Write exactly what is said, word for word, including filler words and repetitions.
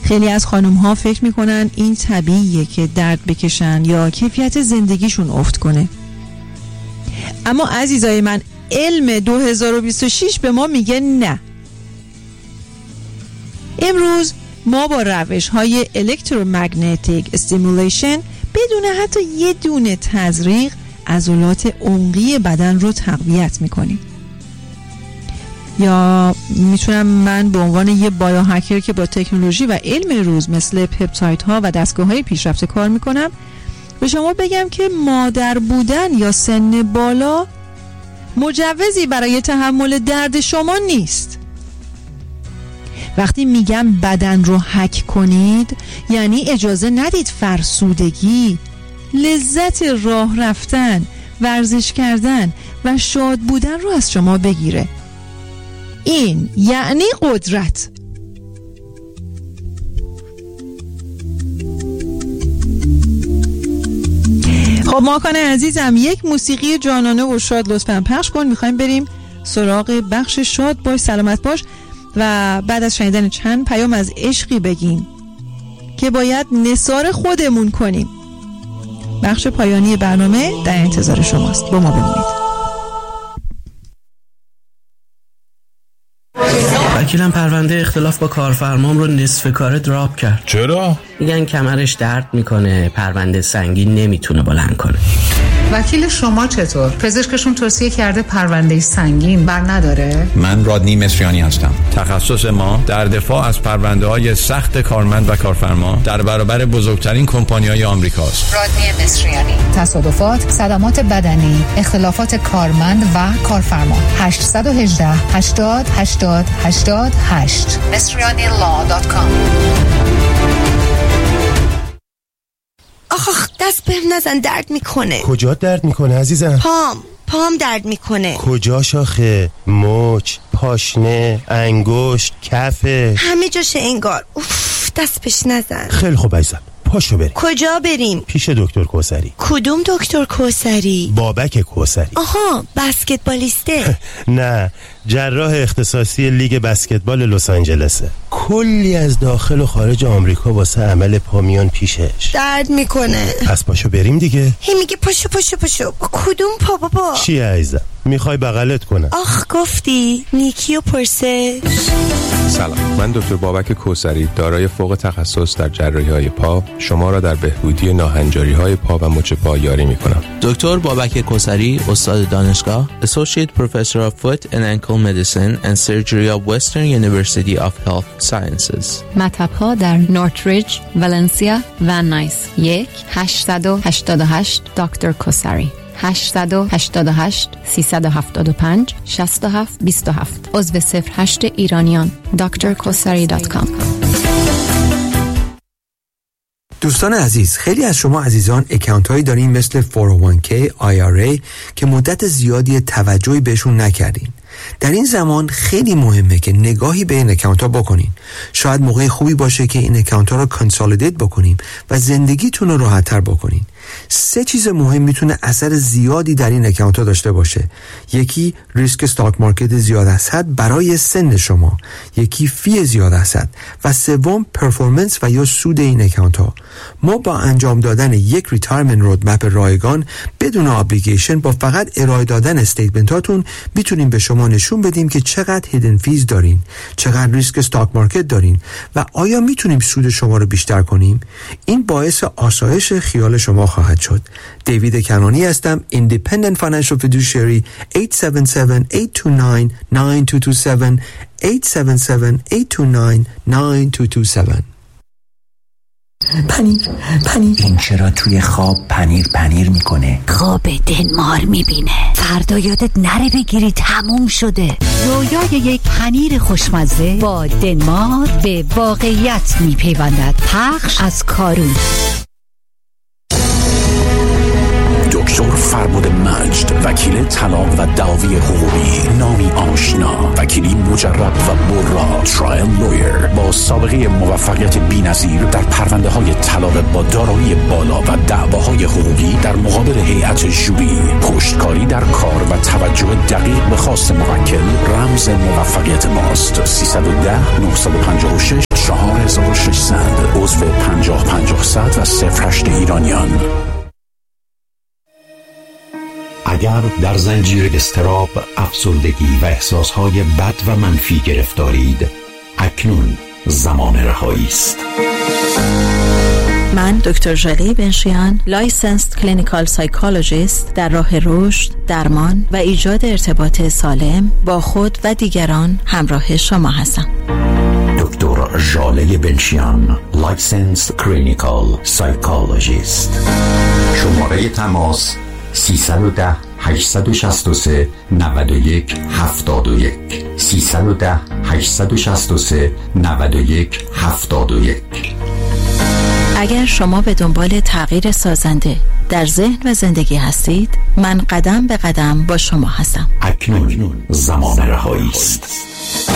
خیلی از خانم ها فکر میکنن این طبیعیه که درد بکشن یا کیفیت زندگیشون افت کنه. اما عزیزای من، علم دو هزار و بیست و شش به ما میگه نه. امروز ما با روش های الکترومگنتیک استیمولیشن بدون حتی یه دونه تزریق عضلات عمقی بدن رو تقویت میکنیم. یا میتونم من به عنوان یه بایو هکر که با تکنولوژی و علم روز مثل پپتاید ها و دستگاه های پیشرفته کار میکنم به شما بگم که مادر بودن یا سن بالا مجوزی برای تحمل درد شما نیست. وقتی میگم بدن رو هک کنید یعنی اجازه ندید فرسودگی، لذت راه رفتن، ورزش کردن و شاد بودن رو از شما بگیره. این یعنی قدرت. خب ماکان عزیزم، یک موسیقی جانانه و شاد لطفاً پخش کن. میخوایم بریم سراغ بخش شاد باش سلامت باش و بعد از شنیدن چند پیام از عشقی بگیم که باید نثار خودمون کنیم. بخش پایانی برنامه در انتظار شماست. با ما بمونید. وکیلم پرونده اختلاف با کارفرمام رو نصف کاره دراپ کرد. چرا؟ میگن کمرش درد میکنه، پرونده سنگین نمیتونه بلند کنه. وکیل شما چطور؟ پزشکشون توصیه کرده پرونده سنگین بر نداره؟ من رادنی مصریانی هستم. تخصص ما در دفاع از پرونده های سخت کارمند و کارفرما در برابر بزرگترین کمپانی‌های آمریکاست. رادنی مصریانی. تصادفات، صدمات بدنی، اختلافات کارمند و کارفرما. هشت یک هشت هشتاد هشتاد هشتاد هشت مصریانی لا دات کام. آخ دست بهم نزن، درد میکنه. کجا درد میکنه عزیزم؟ پام پام درد میکنه. کجا شاخه؟ مچ، پاشنه، انگشت، کفه، همه جاشه انگار. اوف دست بهش نزن. خیلی خوب عزیزم، پاشو بریم. کجا بریم؟ پیش دکتر کوثری. کدوم دکتر کوثری؟ بابک کوثری. آها بسکتبالیسته. نه، جراح اختصاصی لیگ بسکتبال لس آنجلسه. کلی از داخل و خارج آمریکا واسه عمل پا میان پیشش. درد میکنه. پس پاشو بریم دیگه. هی میگه پاشو پاشو پاشو. کدوم پا بابا؟ چی عزیزم؟ میخوای بغلت کنم؟ آخ گفتی نیکیو پرسه. سلام، من دکتر بابک کوثری دارای فوق تخصص در جراحی‌های پا شما را در بهبودی ناهنجاری‌های پا و مچ پا یاری می‌کنم. دکتر بابک کوثری، استاد دانشگاه، Associate Professor of Foot and Ankle Medicine and Surgery of Western University of Health Sciences. مطب‌ها در نورتریج، ولنسیا و نایس. یک هشت هشت هشت دکتر کوثری. هشت هشت هشت سه هفت پنج شش هفت دو هفت. عضو صفر هشت ایرانیان. دکتر کوثری دات کام. دوستان عزیز، خیلی از شما عزیزان اکانت هایی دارین مثل فور او وان کی، آی آر ای که مدت زیادی توجهی بهشون نکردین. در این زمان خیلی مهمه که نگاهی به این اکانت ها بکنین. شاید موقع خوبی باشه که این اکانت ها رو کانسالیدیت بکنیم و زندگیتون رو راحت تر بکنین. سه چیز مهم میتونه اثر زیادی در این اکانت ها داشته باشه. یکی ریسک استاک مارکت زیاد از حد برای سن شما، یکی فی زیاد از حد و سوم پرفورمنس و یا سود این اکانت ها. ما با انجام دادن یک ریتایرمنت رودمپ رایگان بدون ابلیگیشن با فقط ارائه دادن استیتمنت هاتون میتونیم به شما نشون بدیم که چقدر هیدن فیز دارین، چقدر ریسک استاک مارکت دارین و آیا میتونیم سود شما رو بیشتر کنیم. این باعث آسایش خیال شما خواهد شد. دیوید کنانی هستم، Independent Financial Fiduciary. هشت هفت هفت هشت دو نه نه دو دو هفت هشت هفت هفت هشت دو نه نه دو دو هفت. پنیر پنیر این چرا توی خواب پنیر پنیر میکنه؟ خواب دنمار میبینه. فردا یادت نره بگیری تموم شده. رویای یک پنیر خوشمزه با دنمار به واقعیت میپیوندد. پخش از کارون. دکتر فربود مجد، وکیل طلاق و دعاوی حقوقی، نامی آشنا، وکیلی مجرب و برا، ترایل لویر با سابقه موفقیت بی‌نظیر در پرونده های طلاق با دارایی بالا و دعواهای حقوقی در مقابل هیئت ژوری. پشتکاری در کار و توجه دقیق به خواست موکل رمز موفقیت ماست. سیصد و ده نه پنج شش چهار هزار و ششصد از صفر هشت ایرانیان. اگر در زنجیر اضطراب، افسردگی و احساسهای بد و منفی گرفتارید، اکنون زمان رهایی است. من دکتر ژاله بنشیان، لایسنسد کلینیکال سایکولوژیست، در راه رشد، درمان و ایجاد ارتباط سالم با خود و دیگران همراه شما هستم. دکتر ژاله بنشیان، لایسنسد کلینیکال سایکولوژیست. شماره تماس سیصد و ده هشتصد و شصت و سه نود و یک هفتاد و یک سیصد و ده هشتصد و شصت و سه نود و یک هفتاد و یک. اگر شما به دنبال تغییر سازنده در ذهن و زندگی هستید، من قدم به قدم با شما هستم. اکنون زمان رهایی است.